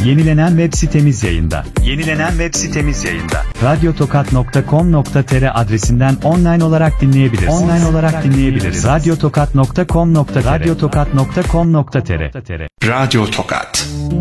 Yenilenen web sitemiz yayında. Radyotokat.com.tr adresinden online olarak dinleyebilirsiniz. Radyotokat.com.tr. Radyo Tokat.